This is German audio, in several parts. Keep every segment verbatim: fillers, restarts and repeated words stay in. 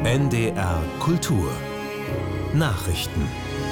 N D R Kultur Nachrichten.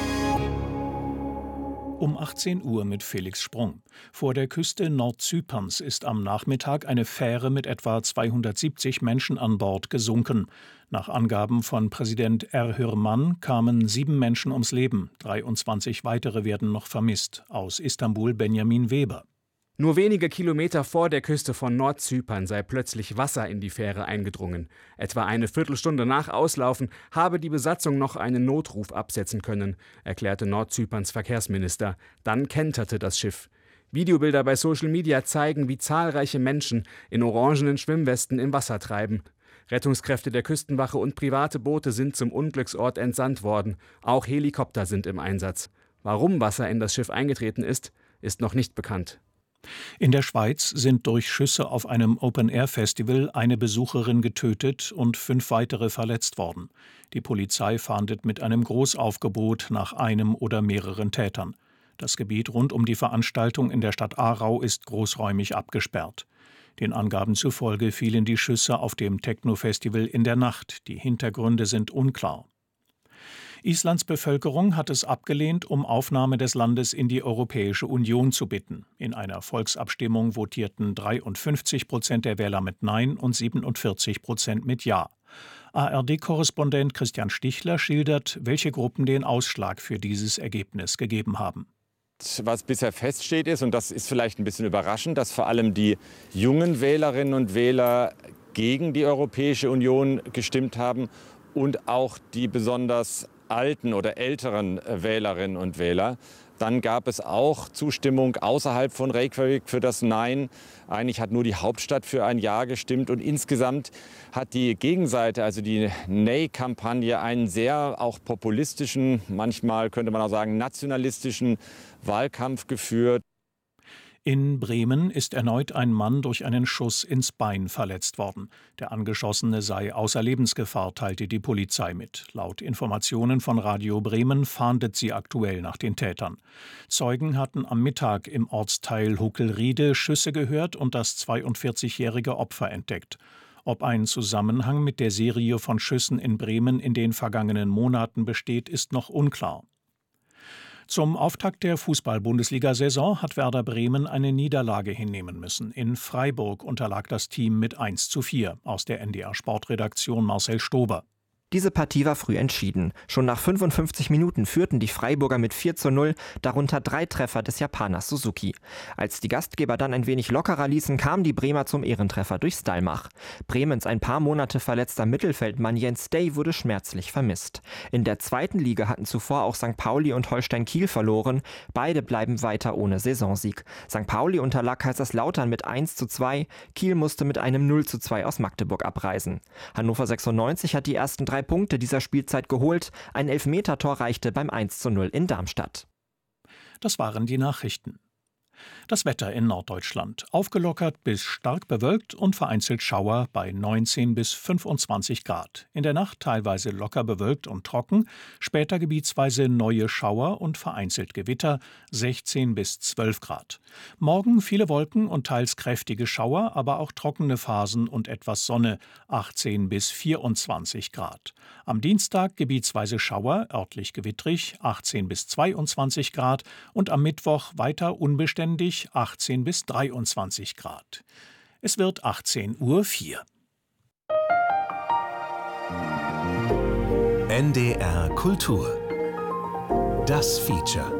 Um achtzehn Uhr mit Felix Sprung. Vor der Küste Nordzyperns ist am Nachmittag eine Fähre mit etwa zweihundertsiebzig Menschen an Bord gesunken. Nach Angaben von Präsident Erdoğan kamen sieben Menschen ums Leben. dreiundzwanzig weitere werden noch vermisst. Aus Istanbul Benjamin Weber. Nur wenige Kilometer vor der Küste von Nordzypern sei plötzlich Wasser in die Fähre eingedrungen. Etwa eine Viertelstunde nach Auslaufen habe die Besatzung noch einen Notruf absetzen können, erklärte Nordzyperns Verkehrsminister. Dann kenterte das Schiff. Videobilder bei Social Media zeigen, wie zahlreiche Menschen in orangenen Schwimmwesten im Wasser treiben. Rettungskräfte der Küstenwache und private Boote sind zum Unglücksort entsandt worden. Auch Helikopter sind im Einsatz. Warum Wasser in das Schiff eingetreten ist, ist noch nicht bekannt. In der Schweiz sind durch Schüsse auf einem Open-Air-Festival eine Besucherin getötet und fünf weitere verletzt worden. Die Polizei fahndet mit einem Großaufgebot nach einem oder mehreren Tätern. Das Gebiet rund um die Veranstaltung in der Stadt Aarau ist großräumig abgesperrt. Den Angaben zufolge fielen die Schüsse auf dem Techno-Festival in der Nacht. Die Hintergründe sind unklar. Islands Bevölkerung hat es abgelehnt, um Aufnahme des Landes in die Europäische Union zu bitten. In einer Volksabstimmung votierten dreiundfünfzig Prozent der Wähler mit Nein und siebenundvierzig Prozent mit Ja. A R D-Korrespondent Christian Stichler schildert, welche Gruppen den Ausschlag für dieses Ergebnis gegeben haben. Was bisher feststeht ist, und das ist vielleicht ein bisschen überraschend, dass vor allem die jungen Wählerinnen und Wähler gegen die Europäische Union gestimmt haben und auch die besonders alten oder älteren Wählerinnen und Wähler. Dann gab es auch Zustimmung außerhalb von Reykjavik für das Nein. Eigentlich hat nur die Hauptstadt für ein Ja gestimmt. Und insgesamt hat die Gegenseite, also die Nei-Kampagne, einen sehr auch populistischen, manchmal könnte man auch sagen nationalistischen Wahlkampf geführt. In Bremen ist erneut ein Mann durch einen Schuss ins Bein verletzt worden. Der Angeschossene sei außer Lebensgefahr, teilte die Polizei mit. Laut Informationen von Radio Bremen fahndet sie aktuell nach den Tätern. Zeugen hatten am Mittag im Ortsteil Huckelriede Schüsse gehört und das zweiundvierzigjährige Opfer entdeckt. Ob ein Zusammenhang mit der Serie von Schüssen in Bremen in den vergangenen Monaten besteht, ist noch unklar. Zum Auftakt der Fußball-Bundesliga-Saison hat Werder Bremen eine Niederlage hinnehmen müssen. In Freiburg unterlag das Team mit eins zu vier. Aus der N D R-Sportredaktion Marcel Stober. Diese Partie war früh entschieden. Schon nach fünfundfünfzig Minuten führten die Freiburger mit vier zu null, darunter drei Treffer des Japaners Suzuki. Als die Gastgeber dann ein wenig lockerer ließen, kamen die Bremer zum Ehrentreffer durch Stallmach. Bremens ein paar Monate verletzter Mittelfeldmann Jens Day wurde schmerzlich vermisst. In der zweiten Liga hatten zuvor auch Sankt Pauli und Holstein Kiel verloren. Beide bleiben weiter ohne Saisonsieg. Sankt Pauli unterlag Kaiserslautern mit eins zu zwei, Kiel musste mit einem null zu zwei aus Magdeburg abreisen. Hannover sechsundneunzig hat die ersten drei Punkte dieser Spielzeit geholt. Ein Elfmetertor reichte beim eins zu null in Darmstadt. Das waren die Nachrichten. Das Wetter in Norddeutschland. Aufgelockert bis stark bewölkt und vereinzelt Schauer bei neunzehn bis fünfundzwanzig Grad. In der Nacht teilweise locker bewölkt und trocken, später gebietsweise neue Schauer und vereinzelt Gewitter, sechzehn bis zwölf Grad. Morgen viele Wolken und teils kräftige Schauer, aber auch trockene Phasen und etwas Sonne, achtzehn bis vierundzwanzig Grad. Am Dienstag gebietsweise Schauer, örtlich gewittrig, achtzehn bis zweiundzwanzig Grad und am Mittwoch weiter unbeständig, achtzehn bis dreiundzwanzig Grad. Es wird achtzehn Uhr vier. N D R Kultur. Das Feature.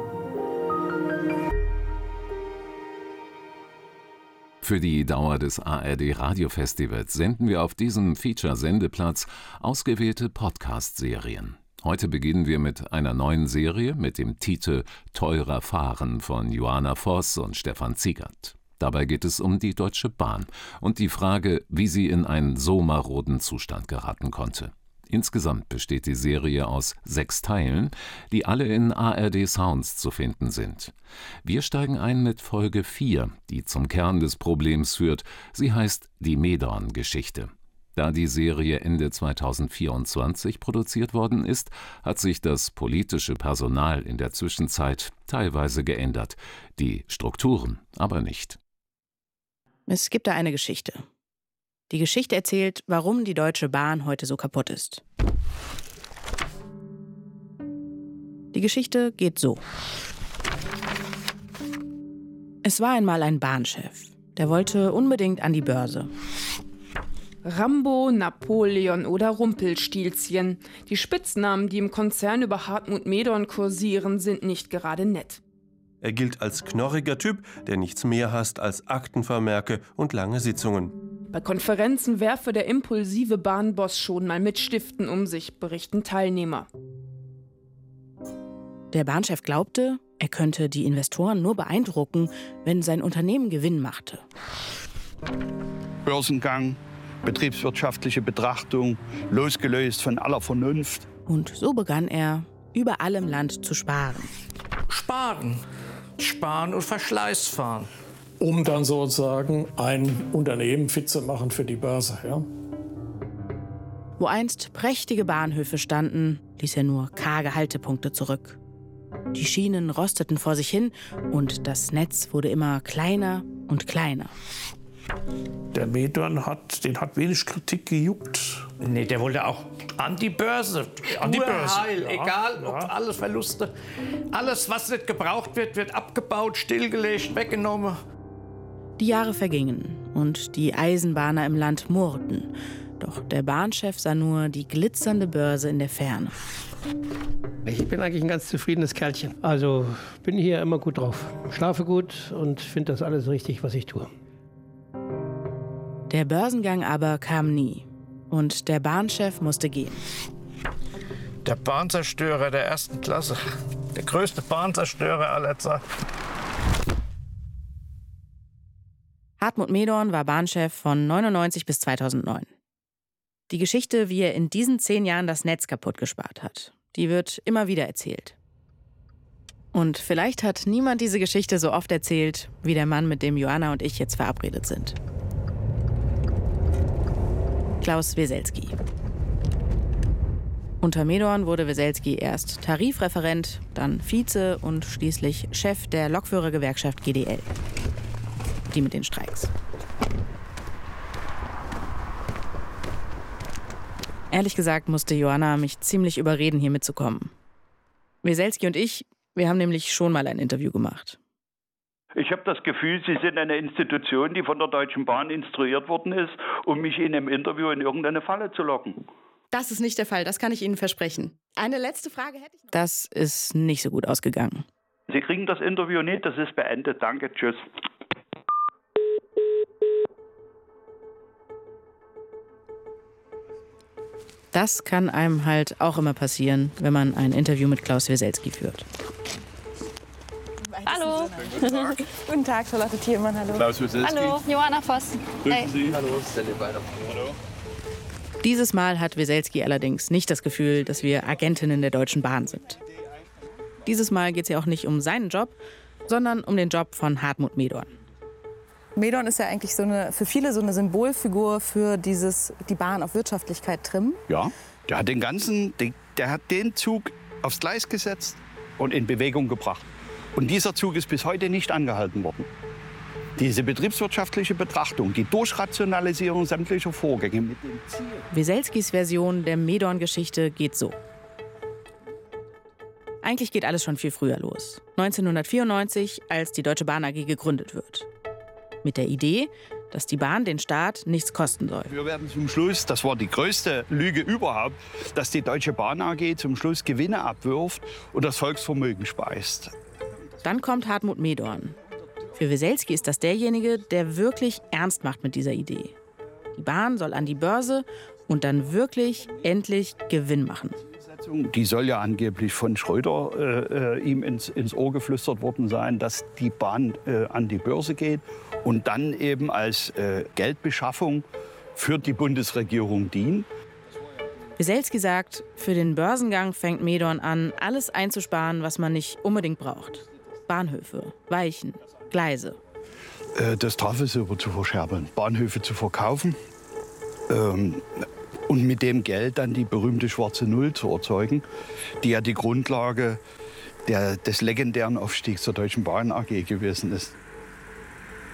Für die Dauer des A R D-Radiofestivals senden wir auf diesem Feature-Sendeplatz ausgewählte Podcast-Serien. Heute beginnen wir mit einer neuen Serie mit dem Titel Teurer Fahren von Johanna Voss und Stefan Ziegert. Dabei geht es um die Deutsche Bahn und die Frage, wie sie in einen so maroden Zustand geraten konnte. Insgesamt besteht die Serie aus sechs Teilen, die alle in A R D Sounds zu finden sind. Wir steigen ein mit Folge vier, die zum Kern des Problems führt. Sie heißt Die Medorn-Geschichte. Da die Serie Ende zweitausendvierundzwanzig produziert worden ist, hat sich das politische Personal in der Zwischenzeit teilweise geändert, die Strukturen aber nicht. Es gibt da eine Geschichte. Die Geschichte erzählt, warum die Deutsche Bahn heute so kaputt ist. Die Geschichte geht so. Es war einmal ein Bahnchef. Der wollte unbedingt an die Börse. Rambo, Napoleon oder Rumpelstilzchen. Die Spitznamen, die im Konzern über Hartmut Medorn kursieren, sind nicht gerade nett. Er gilt als knorriger Typ, der nichts mehr hasst als Aktenvermerke und lange Sitzungen. Bei Konferenzen werfe der impulsive Bahnboss schon mal mit Stiften um sich, berichten Teilnehmer. Der Bahnchef glaubte, er könnte die Investoren nur beeindrucken, wenn sein Unternehmen Gewinn machte. Börsengang, betriebswirtschaftliche Betrachtung, losgelöst von aller Vernunft. Und so begann er, überall im Land zu sparen. Sparen. Sparen und Verschleiß fahren. Um dann sozusagen ein Unternehmen fit zu machen für die Börse. Ja? Wo einst prächtige Bahnhöfe standen, ließ er nur karge Haltepunkte zurück. Die Schienen rosteten vor sich hin und das Netz wurde immer kleiner und kleiner. Der Medorn hat, den hat wenig Kritik gejuckt. Nee, der wollte auch an die Börse. An die Börse. Heil, ja, egal, ja. Ob alles Verluste. Alles, was nicht gebraucht wird, wird abgebaut, stillgelegt, weggenommen. Die Jahre vergingen und die Eisenbahner im Land murrten. Doch der Bahnchef sah nur die glitzernde Börse in der Ferne. Ich bin eigentlich ein ganz zufriedenes Kerlchen. Also bin hier immer gut drauf. Schlafe gut und finde das alles richtig, was ich tue. Der Börsengang aber kam nie. Und der Bahnchef musste gehen. Der Bahnzerstörer der ersten Klasse. Der größte Bahnzerstörer aller Zeiten. Hartmut Medorn war Bahnchef von neunundneunzig bis zweitausendneun. Die Geschichte, wie er in diesen zehn Jahren das Netz kaputt gespart hat, die wird immer wieder erzählt. Und vielleicht hat niemand diese Geschichte so oft erzählt, wie der Mann, mit dem Joanna und ich jetzt verabredet sind. Klaus Weselski. Unter Medorn wurde Weselski erst Tarifreferent, dann Vize und schließlich Chef der Lokführergewerkschaft G D L. Die mit den Streiks. Ehrlich gesagt musste Joanna mich ziemlich überreden, hier mitzukommen. Weselski und ich, wir haben nämlich schon mal ein Interview gemacht. Ich habe das Gefühl, Sie sind eine Institution, die von der Deutschen Bahn instruiert worden ist, um mich in einem Interview in irgendeine Falle zu locken. Das ist nicht der Fall, das kann ich Ihnen versprechen. Eine letzte Frage hätte ich noch. Das ist nicht so gut ausgegangen. Sie kriegen das Interview nicht, das ist beendet. Danke, tschüss. Das kann einem halt auch immer passieren, wenn man ein Interview mit Klaus Weselski führt. Hallo. Guten Tag. Guten Tag, Charlotte Thielmann, hallo. Klaus Weselski. Hallo, Joanna Voss. Grüßen hey. Sie. Hallo. Hallo. Dieses Mal hat Weselski allerdings nicht das Gefühl, dass wir Agentinnen der Deutschen Bahn sind. Dieses Mal geht es ja auch nicht um seinen Job, sondern um den Job von Hartmut Medorn. Medorn ist ja eigentlich so eine, für viele so eine Symbolfigur für dieses, die Bahn auf Wirtschaftlichkeit trimmen. Ja, der hat den ganzen, der, der hat den Zug aufs Gleis gesetzt und in Bewegung gebracht. Und dieser Zug ist bis heute nicht angehalten worden. Diese betriebswirtschaftliche Betrachtung, die Durchrationalisierung sämtlicher Vorgänge mit dem Ziel. Weselskis Version der Medorn-Geschichte geht so. Eigentlich geht alles schon viel früher los. neunzehnhundertvierundneunzig, als die Deutsche Bahn A G gegründet wird. Mit der Idee, dass die Bahn den Staat nichts kosten soll. Wir werden zum Schluss, das war die größte Lüge überhaupt, dass die Deutsche Bahn A G zum Schluss Gewinne abwirft und das Volksvermögen speist. Dann kommt Hartmut Medorn. Für Weselski ist das derjenige, der wirklich ernst macht mit dieser Idee. Die Bahn soll an die Börse und dann wirklich endlich Gewinn machen. Die soll ja angeblich von Schröder äh, ihm ins, ins Ohr geflüstert worden sein, dass die Bahn äh, an die Börse geht und dann eben als äh, Geldbeschaffung für die Bundesregierung dient. Weselski sagt, für den Börsengang fängt Medorn an, alles einzusparen, was man nicht unbedingt braucht. Bahnhöfe, Weichen, Gleise. Äh, das Tafelsilber zu verscherbeln, Bahnhöfe zu verkaufen. Ähm, Und mit dem Geld dann die berühmte schwarze Null zu erzeugen, die ja die Grundlage der, des legendären Aufstiegs der Deutschen Bahn A G gewesen ist.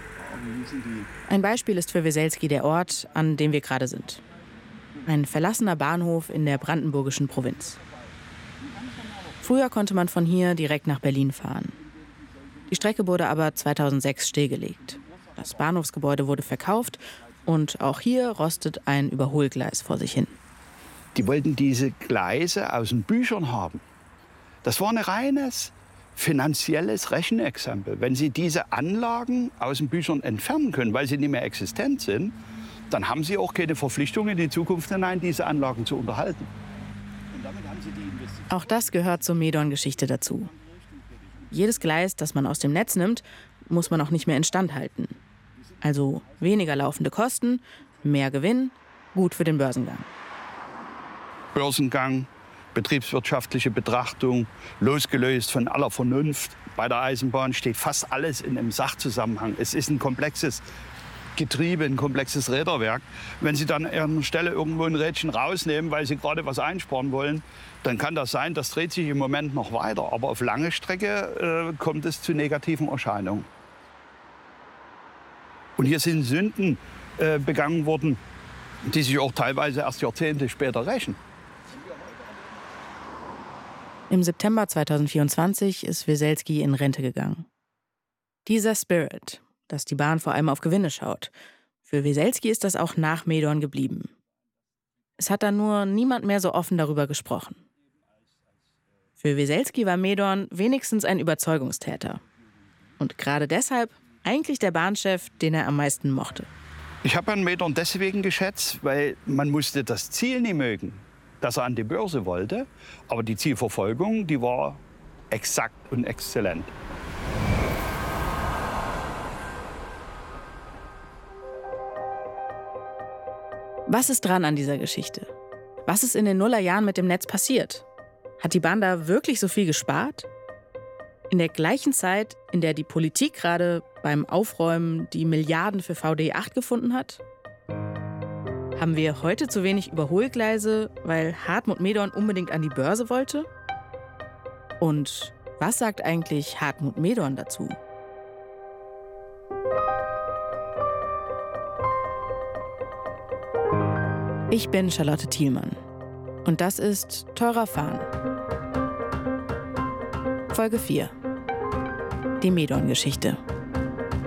Ein Beispiel ist für Weselski der Ort, an dem wir gerade sind. Ein verlassener Bahnhof in der brandenburgischen Provinz. Früher konnte man von hier direkt nach Berlin fahren. Die Strecke wurde aber zweitausendsechs stillgelegt. Das Bahnhofsgebäude wurde verkauft und auch hier rostet ein Überholgleis vor sich hin. Die wollten diese Gleise aus den Büchern haben. Das war ein reines finanzielles Rechenexempel. Wenn Sie diese Anlagen aus den Büchern entfernen können, weil sie nicht mehr existent sind, dann haben Sie auch keine Verpflichtung in die Zukunft hinein, diese Anlagen zu unterhalten. Und damit haben Sie die Investition. Auch das gehört zur Medorn-Geschichte dazu. Jedes Gleis, das man aus dem Netz nimmt, muss man auch nicht mehr instand halten. Also weniger laufende Kosten, mehr Gewinn, gut für den Börsengang. Börsengang, betriebswirtschaftliche Betrachtung, losgelöst von aller Vernunft. Bei der Eisenbahn steht fast alles in einem Sachzusammenhang. Es ist ein komplexes Getriebe, ein komplexes Räderwerk. Wenn Sie dann an einer Stelle irgendwo ein Rädchen rausnehmen, weil Sie gerade was einsparen wollen, dann kann das sein, das dreht sich im Moment noch weiter. Aber auf lange Strecke äh, kommt es zu negativen Erscheinungen. Und hier sind Sünden äh, begangen worden, die sich auch teilweise erst Jahrzehnte später rächen. Im September zweitausendvierundzwanzig ist Weselski in Rente gegangen. Dieser Spirit, dass die Bahn vor allem auf Gewinne schaut, für Weselski ist das auch nach Medorn geblieben. Es hat dann nur niemand mehr so offen darüber gesprochen. Für Weselski war Medorn wenigstens ein Überzeugungstäter. Und gerade deshalb eigentlich der Bahnchef, den er am meisten mochte. Ich habe Herrn Medorn deswegen geschätzt, weil man musste das Ziel nicht mögen, dass er an die Börse wollte. Aber die Zielverfolgung, die war exakt und exzellent. Was ist dran an dieser Geschichte? Was ist in den Nullerjahren mit dem Netz passiert? Hat die Bahn da wirklich so viel gespart? In der gleichen Zeit, in der die Politik gerade beim Aufräumen die Milliarden für V D acht gefunden hat? Haben wir heute zu wenig Überholgleise, weil Hartmut Medorn unbedingt an die Börse wollte? Und was sagt eigentlich Hartmut Medorn dazu? Ich bin Charlotte Thielmann und das ist Teurer Fahren. Folge vier. Die Medorn-Geschichte.